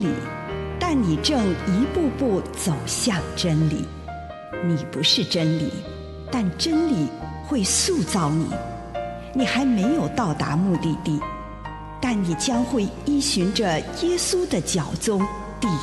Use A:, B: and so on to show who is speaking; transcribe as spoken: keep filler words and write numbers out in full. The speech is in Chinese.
A: 但你正一步步走向真理。你不是真理，但真理会塑造你。你还没有到达目的地，但你将会依循着耶稣的脚踪，